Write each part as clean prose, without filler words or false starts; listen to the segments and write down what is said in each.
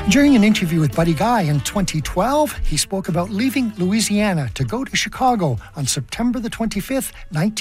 During an interview with Buddy Guy in 2012, he spoke about leaving Louisiana to go to Chicago on September the 25th,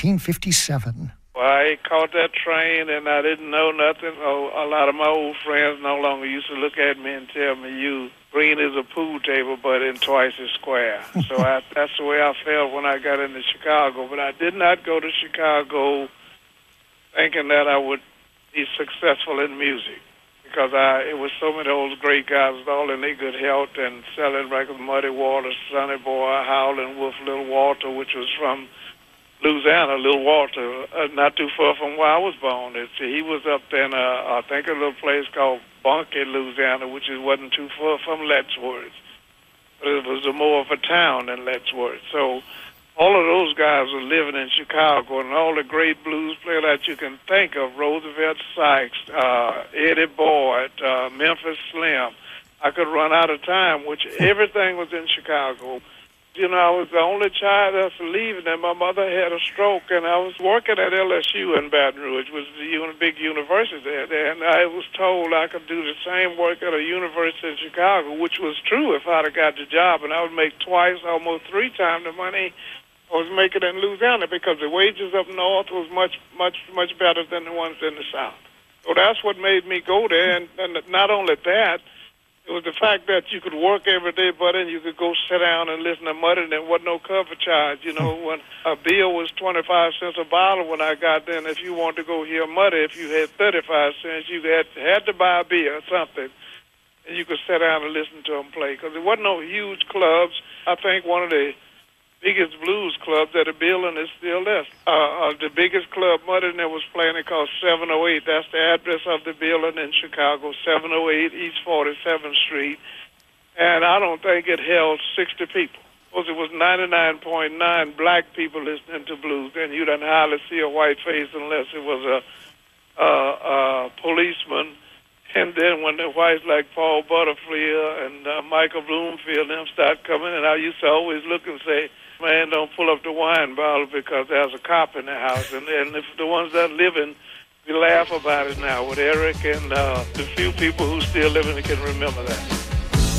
1957. Well, I caught that train and I didn't know nothing. A lot of my old friends no longer used to look at me and tell me, you green as a pool table, but in twice as square. So that's the way I felt when I got into Chicago. But I did not go to Chicago thinking that I would be successful in music, because it was so many of those great guys all in their good health and selling records, Muddy Waters, Sonny Boy, Howlin' Wolf, Little Walter, which was from Louisiana, Little Walter, not too far from where I was born. He was up there in, I think, a little place called Bunkie, Louisiana, which wasn't too far from Lettsworth. But it was more of a town than Lettsworth. So all of those guys were living in Chicago, and all the great blues players that you can think of, Roosevelt Sykes, Eddie Boyd, Memphis Slim. I could run out of time, which everything was in Chicago. You know, I was the only child that's leaving, and my mother had a stroke, and I was working at LSU in Baton Rouge, which was the big university there, and I was told I could do the same work at a university in Chicago, which was true if I'd have got the job, and I would make twice, almost three times the money I was making in Louisiana, because the wages up north was much better than the ones in the South. So that's what made me go there, and not only that, it was the fact that you could work every day, but then you could go sit down and listen to Muddy, and there wasn't no cover charge. You know, when a beer was 25 cents a bottle when I got there, and if you wanted to go hear Muddy, if you had 35 cents, you had to buy a beer or something, and you could sit down and listen to them play, because there wasn't no huge clubs. I think one of the biggest blues clubs at the building is still there. The biggest club Muddy that was playing, it called 708. That's the address of the building in Chicago, 708 East 47th Street. And I don't think it held 60 people. Because it was 99.9 black people listening to blues. And you didn't hardly see a white face unless it was a policeman. And then when the whites like Paul Butterfield and Michael Bloomfield them start coming, and I used to always look and say, man, don't pull up the wine bottle because there's a cop in the house. And if the ones that are living, we laugh about it now with Eric and the few people who still living can remember that.